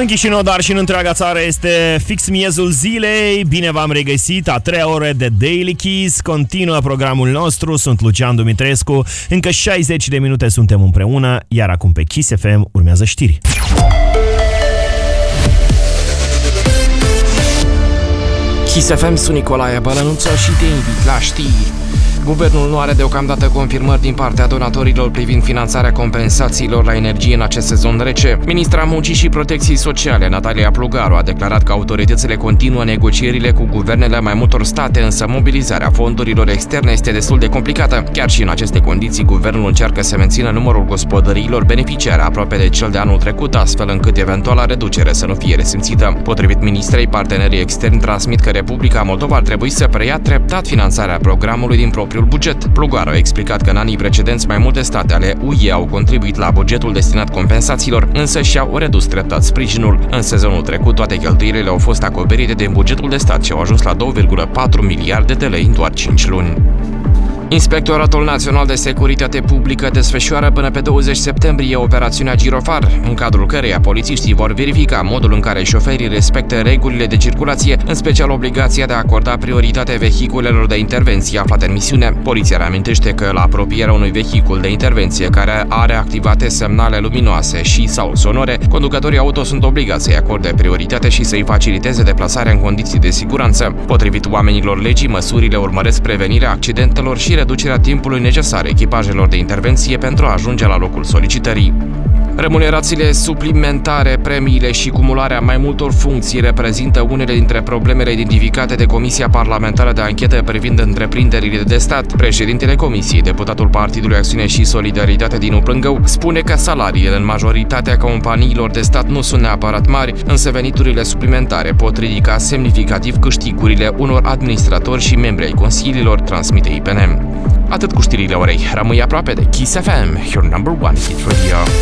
În Chișinău, dar și în întreaga țară este fix miezul zilei. Bine v-am regăsit, a 3 ore de Daily Kiss. Continuă programul nostru, sunt Lucian Dumitrescu. Încă 60 de minute suntem împreună, iar acum pe Kiss FM urmează știri. Kiss FM, sunt Nicolae Bălănuță și te invit la știri. Guvernul nu are deocamdată confirmări din partea donatorilor privind finanțarea compensațiilor la energie în acest sezon rece. Ministra Muncii și Protecției Sociale, Natalia Plugaru, a declarat că autoritățile continuă negocierile cu guvernele mai multor state, însă mobilizarea fondurilor externe este destul de complicată. Chiar și în aceste condiții, guvernul încearcă să mențină numărul gospodăriilor beneficiare aproape de cel de anul trecut, astfel încât eventuala reducere să nu fie resimțită. Potrivit ministrei, partenerii externi transmit că Republica Moldova ar trebui să preia treptat finanțarea programului din propriul buget. Plugaru a explicat că în anii precedenți mai multe state ale UE au contribuit la bugetul destinat compensațiilor, însă și-au redus treptat sprijinul. În sezonul trecut, toate cheltuielile au fost acoperite din bugetul de stat și au ajuns la 2,4 miliarde de lei în doar 5 luni. Inspectoratul Național de Securitate Publică desfășoară până pe 20 septembrie operațiunea Girofar, în cadrul căreia polițiștii vor verifica modul în care șoferii respectă regulile de circulație, în special obligația de a acorda prioritate vehiculelor de intervenție aflate în misiune. Poliția reamintește că la apropierea unui vehicul de intervenție care are activate semnale luminoase și sau sonore, conducătorii auto sunt obligați să-i acorde prioritate și să-i faciliteze deplasarea în condiții de siguranță. Potrivit oamenilor legii, măsurile urmăresc prevenirea accidentelor și reducerea timpului necesar echipajelor de intervenție pentru a ajunge la locul solicitării. Remunerațiile suplimentare, premiile și cumularea mai multor funcții reprezintă unele dintre problemele identificate de Comisia Parlamentară de Anchetă privind întreprinderile de stat. Președintele Comisiei, deputatul Partidului Acțiune și Solidaritate din Plângău, spune că salariile în majoritatea companiilor de stat nu sunt neapărat mari, însă veniturile suplimentare pot ridica semnificativ câștigurile unor administratori și membri ai consiliilor, transmite IPN. Atât cu știrile orei. Rămâi aproape de Kiss FM, your number one hit radio.